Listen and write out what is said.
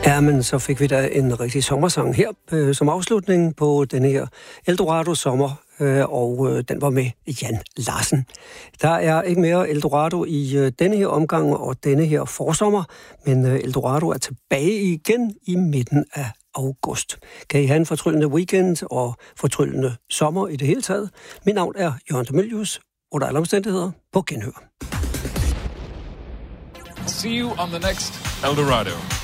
Ja, men så fik vi da en rigtig sommersang her som afslutning på denne her Eldorado sommer, og den var med Jan Larsen. Der er ikke mere Eldorado i denne her omgang og denne her forsommer, men Eldorado er tilbage igen i midten af august. Kan I have en fortryllende weekend og fortryllende sommer i det hele taget? Mit navn er Jørgen Demilius. Under alle omstændigheder på genhør. See you on the next Eldorado.